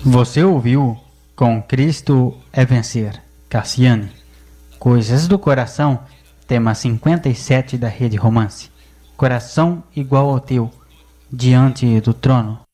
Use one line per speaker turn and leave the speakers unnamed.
Você ouviu Com Cristo é Vencer, Cassiane. Coisas do Coração, tema 57 da Rede Romance. Coração igual ao teu, diante do trono.